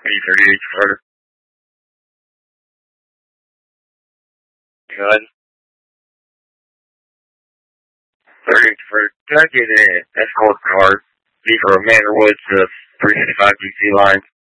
B38 converter. Good. 38 converter. Can I get an escort card? Be for Manor Woods, 355 DC line.